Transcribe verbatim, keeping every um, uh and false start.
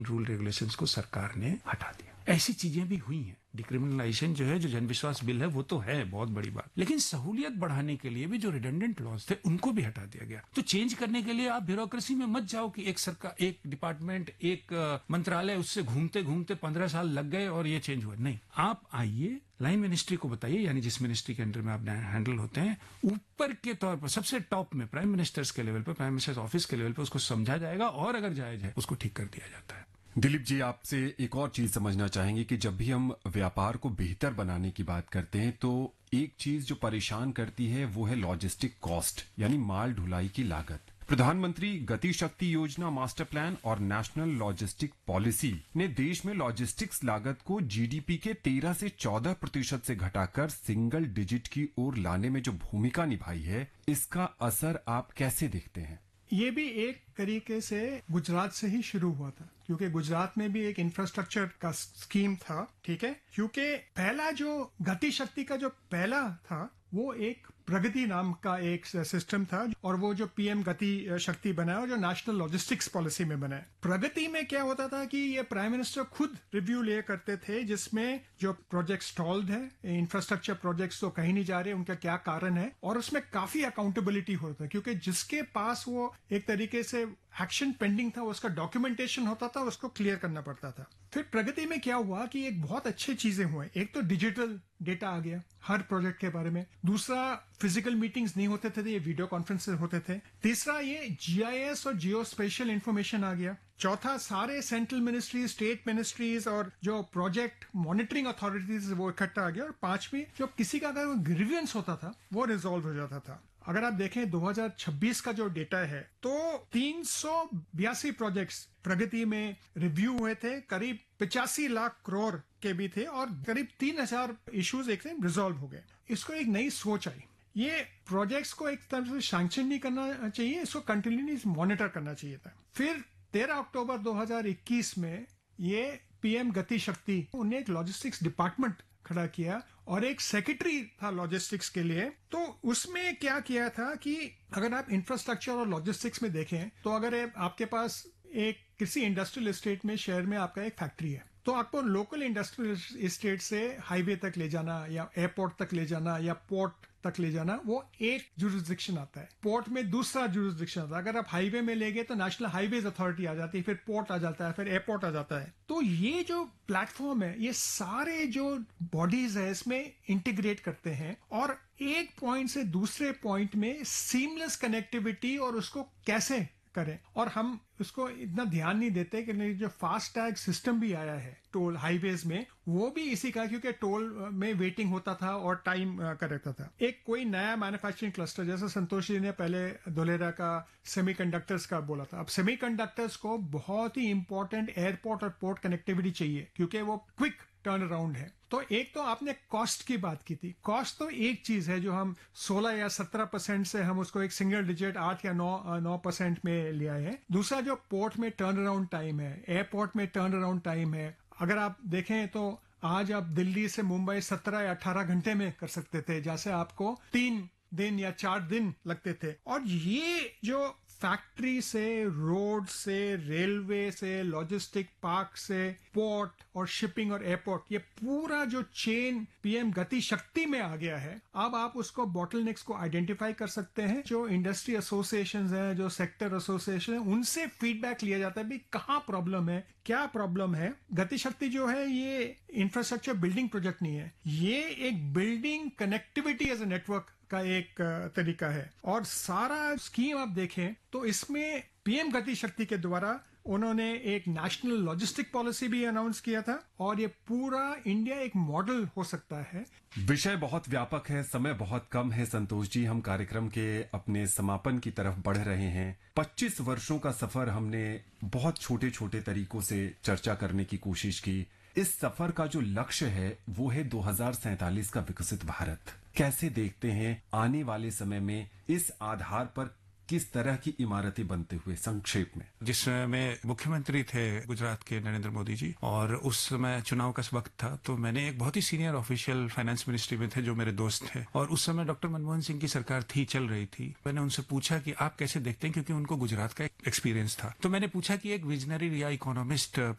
Rule regulations को सरकार ने हटा दिया। ऐसी चीजें भी हुई हैं। डिक्रिमिनलाइजेशन जो है, जो जनविश्वास बिल है, वो तो है बहुत बड़ी बात, लेकिन सहूलियत बढ़ाने के लिए भी जो रिडंडेंट लॉज थे उनको भी हटा दिया गया। तो चेंज करने के लिए आप ब्यूरोक्रेसी में मत जाओ कि एक सरकार, एक डिपार्टमेंट, एक मंत्रालय, उससे घूमते घूमते पंद्रह साल लग गए और ये चेंज हुआ। नहीं, आप आइए, लाइन मिनिस्ट्री को बताइए, यानी जिस मिनिस्ट्री के अंडर में आप हैंडल होते हैं, ऊपर के तौर पर सबसे टॉप में प्राइम मिनिस्टर्स के लेवल पर, प्राइम मिनिस्टर्स ऑफिस के लेवल पर उसको समझा जाएगा और अगर जायज है उसको ठीक कर दिया जाता है। दिलीप जी, आपसे एक और चीज समझना चाहेंगे कि जब भी हम व्यापार को बेहतर बनाने की बात करते हैं तो एक चीज जो परेशान करती है वो है लॉजिस्टिक कॉस्ट, यानी माल ढुलाई की लागत। प्रधानमंत्री गति शक्ति योजना मास्टर प्लान और नेशनल लॉजिस्टिक पॉलिसी ने देश में लॉजिस्टिक्स लागत को जीडीपी के तेरह से चौदह प्रतिशत से घटाकर सिंगल डिजिट की ओर लाने में जो भूमिका निभाई है, इसका असर आप कैसे देखते हैं? ये भी एक तरीके से गुजरात से ही शुरू हुआ था, क्योंकि गुजरात में भी एक इंफ्रास्ट्रक्चर का स्कीम था, ठीक है। क्योंकि पहला जो गति शक्ति का जो पहला था वो एक प्रगति नाम का एक सिस्टम था, और वो जो पीएम गति शक्ति बनाया और जो नेशनल लॉजिस्टिक्स पॉलिसी में बनाया। प्रगति में क्या होता था कि ये प्राइम मिनिस्टर खुद रिव्यू ले करते थे, जिसमें जो प्रोजेक्ट स्टॉल्ड है, इंफ्रास्ट्रक्चर प्रोजेक्ट्स तो कहीं नहीं जा रहे, उनका क्या कारण है, और उसमें काफी अकाउंटेबिलिटी होता है, क्योंकि जिसके पास वो एक तरीके से एक्शन पेंडिंग था, उसका डॉक्यूमेंटेशन होता था, उसको क्लियर करना पड़ता था। फिर प्रगति में क्या हुआ कि एक बहुत अच्छी चीजें हुए। एक तो डिजिटल डेटा आ गया हर प्रोजेक्ट के बारे में। दूसरा, फिजिकल मीटिंग्स नहीं होते थे, ये वीडियो कॉन्फ्रेंसेस होते थे। तीसरा, ये जीआईएस और जियो स्पेशल इंफॉर्मेशन आ गया। चौथा, सारे सेंट्रल मिनिस्ट्रीज, स्टेट मिनिस्ट्रीज और जो प्रोजेक्ट मॉनिटरिंग अथॉरिटीज वो इकट्ठा आ गया। और पांचवी, जो किसी का अगर ग्रीवियंस होता था वो रिजॉल्व हो जाता था। अगर आप देखें दो हज़ार छब्बीस का जो डेटा है तो तीन सौ बयासी प्रोजेक्ट्स प्रगति में रिव्यू हुए थे, करीब पचासी लाख करोड़ के भी थे, और करीब तीन हजार इश्यूज एक से रिजॉल्व हो गए। इसको एक नई सोच आई। ये प्रोजेक्ट्स को एक तरह से सैंक्शन नहीं करना चाहिए, इसको कंटिन्यूअसली मॉनिटर करना चाहिए था। फिर तेरह अक्टूबर दो हज़ार इक्कीस में ये पीएम गति शक्ति, उन्हें एक लॉजिस्टिक्स डिपार्टमेंट खड़ा किया और एक सेक्रेटरी था लॉजिस्टिक्स के लिए। तो उसमें क्या किया था कि अगर आप इंफ्रास्ट्रक्चर और लॉजिस्टिक्स में देखें तो अगर आपके पास एक किसी इंडस्ट्रियल एस्टेट में, शहर में आपका एक फैक्ट्री है, तो आपको लोकल इंडस्ट्रियल एस्टेट से हाईवे तक ले जाना या एयरपोर्ट तक ले जाना या पोर्ट तक ले जाना, वो एक जुरिस्डिक्शन आता है। पोर्ट में दूसरा जुरिस्डिक्शन आता है। अगर आप हाईवे में ले गए तो नेशनल हाईवेज अथॉरिटी आ जाती है, फिर पोर्ट आ जाता है, फिर एयरपोर्ट आ जाता है। तो ये जो प्लेटफॉर्म है, ये सारे जो बॉडीज है इसमें इंटीग्रेट करते हैं और एक पॉइंट से दूसरे पॉइंट में सीमलेस कनेक्टिविटी और उसको कैसे करें। और हम उसको इतना ध्यान नहीं देते कि जो फास्ट टैग सिस्टम भी आया है टोल हाईवेज में, वो भी इसी का, क्योंकि टोल में वेटिंग होता था और टाइम करता था। एक कोई नया मैन्युफैक्चरिंग क्लस्टर, जैसे संतोष जी ने पहले धोलेरा का सेमीकंडक्टर्स का बोला था, अब सेमीकंडक्टर्स को बहुत ही इंपॉर्टेंट एयरपोर्ट और पोर्ट कनेक्टिविटी चाहिए, क्योंकि वो क्विक टर्न अराउंड है। तो एक तो आपने कॉस्ट की बात की थी। कॉस्ट तो एक चीज है जो हम सोलह या सत्रह परसेंट से हम उसको एक सिंगल डिजिट आठ या नौ नौ परसेंट में ले आए हैं। दूसरा, जो पोर्ट में टर्न अराउंड टाइम है, एयरपोर्ट में टर्न अराउंड टाइम है, अगर आप देखें तो आज आप दिल्ली से मुंबई सत्रह या अठारह घंटे में कर सकते थे, जैसे आपको तीन दिन या चार दिन लगते थे। और ये जो फैक्ट्री से, रोड से, रेलवे से, लॉजिस्टिक पार्क से, पोर्ट और शिपिंग और एयरपोर्ट, ये पूरा जो चेन पीएम गति शक्ति में आ गया है। अब आप उसको बॉटलनेक्स को आइडेंटिफाई कर सकते हैं। जो इंडस्ट्री एसोसिएशन है, जो सेक्टर एसोसिएशन है, उनसे फीडबैक लिया जाता है भी कहाँ प्रॉब्लम है, क्या प्रॉब्लम है। गति शक्ति जो है ये इंफ्रास्ट्रक्चर बिल्डिंग प्रोजेक्ट नहीं है, ये एक building connectivity as a network का एक तरीका है। और सारा स्कीम आप देखें तो इसमें पीएम गति शक्ति के द्वारा उन्होंने एक नेशनल लॉजिस्टिक पॉलिसी भी अनाउंस किया था, और ये पूरा इंडिया एक मॉडल हो सकता है। विषय बहुत व्यापक है, समय बहुत कम है संतोष जी, हम कार्यक्रम के अपने समापन की तरफ बढ़ रहे हैं। पच्चीस वर्षों का सफर हमने बहुत छोटे छोटे तरीकों से चर्चा करने की कोशिश की। इस सफर का जो लक्ष्य है वो है दो हज़ार सैंतालीस का विकसित भारत। कैसे देखते हैं आने वाले समय में इस आधार पर किस तरह की इमारतें बनते हुए, संक्षेप में? जिस समय मुख्यमंत्री थे गुजरात के नरेंद्र मोदी जी, और उस समय चुनाव का वक्त था, तो मैंने एक बहुत ही सीनियर ऑफिशियल फाइनेंस मिनिस्ट्री में थे जो मेरे दोस्त थे, और उस समय डॉक्टर मनमोहन सिंह की सरकार थी, चल रही थी। मैंने उनसे पूछा कि आप कैसे देखते हैं, क्योंकि उनको गुजरात का एक्सपीरियंस था। तो मैंने पूछा कि एक विजनरी या इकोनॉमिस्ट